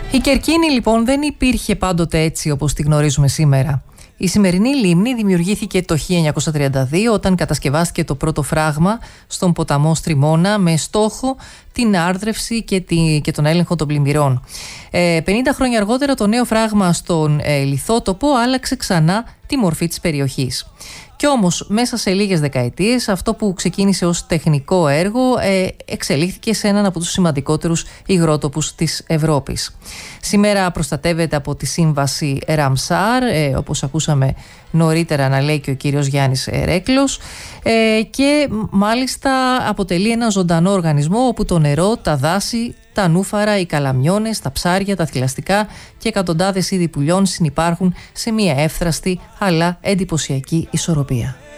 Η Κερκίνη λοιπόν δεν υπήρχε πάντοτε έτσι όπως τη γνωρίζουμε σήμερα. Η σημερινή λίμνη δημιουργήθηκε το 1932 όταν κατασκευάστηκε το πρώτο φράγμα στον ποταμό Στριμώνα με στόχο την άρδρευση και τον έλεγχο των πλημμυρών. 50 χρόνια αργότερα το νέο φράγμα στον λιθότοπο άλλαξε ξανά τη μορφή της περιοχής. Κι όμως μέσα σε λίγες δεκαετίες αυτό που ξεκίνησε ως τεχνικό έργο εξελίχθηκε σε έναν από τους σημαντικότερους υγρότοπους της Ευρώπης. Σήμερα προστατεύεται από τη σύμβαση Ραμσάρ, όπως ακούσαμε νωρίτερα να λέει και ο κύριος Γιάννης Ρέκλος, και μάλιστα αποτελεί ένα ζωντανό οργανισμό όπου το νερό, τα δάση, τα νούφαρα, οι καλαμιώνες, τα ψάρια, τα θηλαστικά και εκατοντάδες είδη πουλιών συνυπάρχουν σε μια εύθραστη αλλά εντυπωσιακή ισορροπία.